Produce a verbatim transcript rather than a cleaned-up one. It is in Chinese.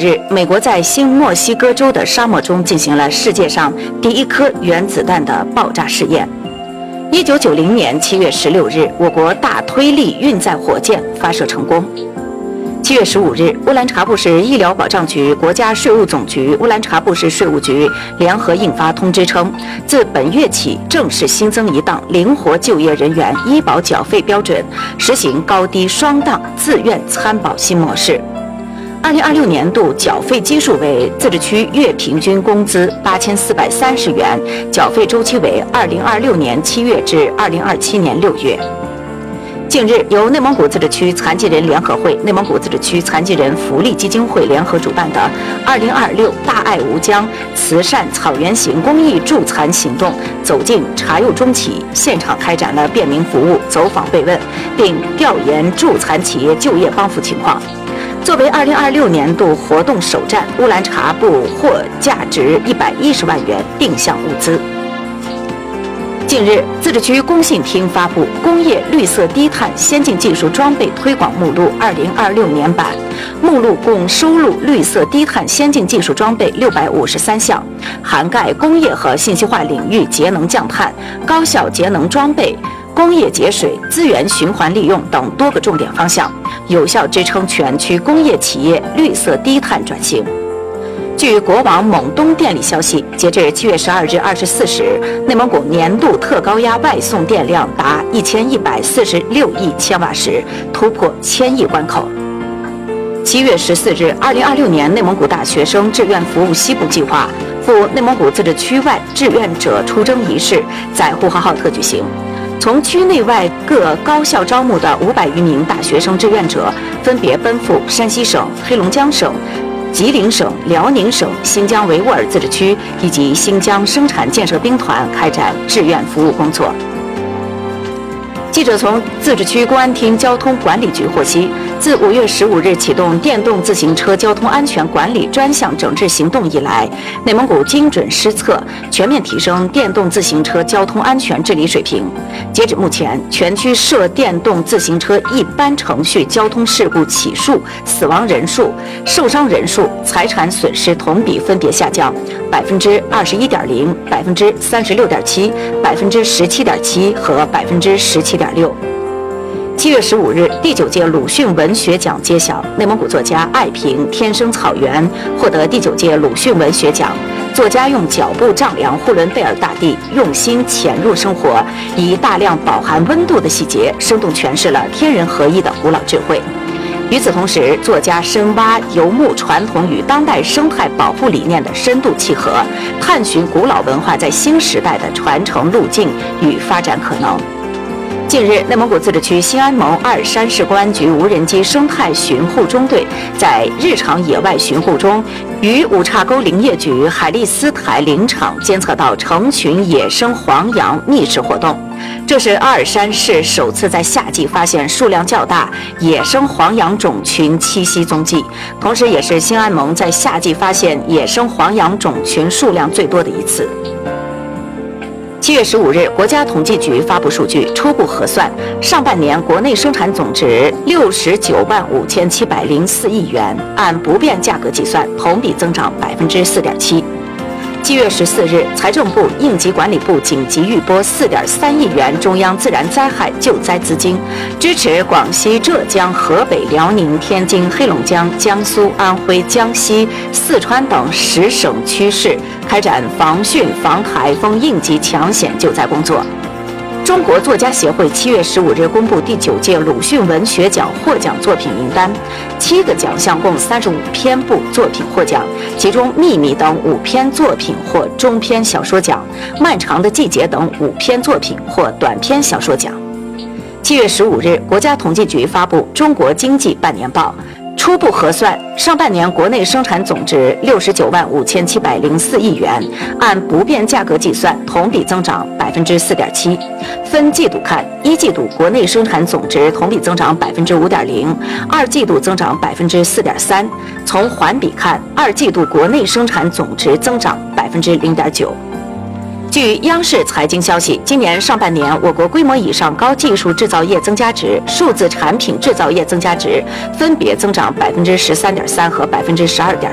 日，美国在新墨西哥州的沙漠中进行了世界上第一颗原子弹的爆炸试验。一九九零年七月十六日，我国大推力运载火箭发射成功。七月十五日，乌兰察布市医疗保障局、国家税务总局、乌兰察布市税务局联合印发通知称，自本月起正式新增一档灵活就业人员医保缴费标准，实行高低双档自愿参保新模式。二零二六年度缴费基数为自治区月平均工资八千四百三十元，缴费周期为二零二六年七月至二零二七年六月。近日，由内蒙古自治区残疾人联合会、内蒙古自治区残疾人福利基金会联合主办的二零二六大爱无疆慈善草原行公益助残行动走进茶柚中企，现场开展了便民服务走访慰问，并调研助残企业就业帮扶情况。作为二零二六年度活动首站，乌兰察布获价值一百一十万元定向物资。近日，自治区工信厅发布《工业绿色低碳先进技术装备推广目录（二零二六年版）》，目录共收录绿色低碳先进技术装备六百五十三项，涵盖工业和信息化领域节能降碳、高效节能装备、工业节水、资源循环利用等多个重点方向，有效支撑全区工业企业绿色低碳转型。据国网蒙东电力消息，截至七月十二日二十四时，内蒙古年度特高压外送电量达一千一百四十六亿千瓦时，突破千亿关口。七月十四日，二零二六年内蒙古大学生志愿服务西部计划赴内蒙古自治区外志愿者出征仪式在呼和浩特举行。从区内外各高校招募的五百余名大学生志愿者，分别奔赴山西省、黑龙江省、吉林省、辽宁省、新疆维吾尔自治区以及新疆生产建设兵团开展志愿服务工作。记者从自治区公安厅交通管理局获悉，自五月十五日启动电动自行车交通安全管理专项整治行动以来，内蒙古精准施策，全面提升电动自行车交通安全治理水平。截止目前，全区涉电动自行车一般程序交通事故起数、死亡人数、受伤人数、财产损失同比分别下降百分之二十一点零、百分之三十六点七、百分之十七点七和百分之十七点六。七月十五日，第九届鲁迅文学奖揭晓，内蒙古作家艾平《天生草原》获得第九届鲁迅文学奖。作家用脚步丈量呼伦贝尔大地，用心潜入生活，以大量饱含温度的细节，生动诠释了天人合一的古老智慧。与此同时，作家深挖游牧传统与当代生态保护理念的深度契合，探寻古老文化在新时代的传承路径与发展可能。近日，内蒙古自治区兴安盟阿尔山市公安局无人机生态巡护中队在日常野外巡护中，与五岔沟林业局海利斯台林场监测到成群野生黄羊觅食活动。这是阿尔山市首次在夏季发现数量较大野生黄羊种群栖息踪迹，同时也是兴安盟在夏季发现野生黄羊种群数量最多的一次。七月十五日，国家统计局发布数据，初步核算，上半年国内生产总值六十九万五千七百零四亿元，按不变价格计算，同比增长百分之四点七。七月十四日，财政部、应急管理部紧急预拨四点三亿元中央自然灾害救灾资金，支持广西、浙江、河北、辽宁、天津、黑龙江、江苏、安徽、江西、四川等十省区市开展防汛防台风应急抢险救灾工作。中国作家协会七月十五日公布第九届鲁迅文学奖获奖作品名单，七个奖项共三十五篇部作品获奖，其中《秘密》等五篇作品获中篇小说奖，《漫长的季节》等五篇作品获短篇小说奖。七月十五日，国家统计局发布《中国经济半年报》。初步核算，上半年国内生产总值六十九万五千七百零四亿元，按不变价格计算，同比增长百分之四点七。分季度看，一季度国内生产总值同比增长百分之五点零，二季度增长百分之四点三。从环比看，二季度国内生产总值增长百分之零点九。据央视财经消息，今年上半年，我国规模以上高技术制造业增加值、数字产品制造业增加值分别增长百分之十三点三和百分之十二点